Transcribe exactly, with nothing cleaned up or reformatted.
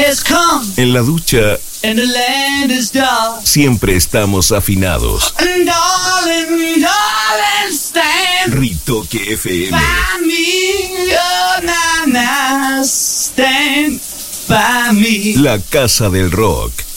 has come. En la ducha. And the land is dark. Siempre estamos afinados. And darling, darling, stand. Ritoque F M. By me, oh, na, na, stand by me. La casa del rock.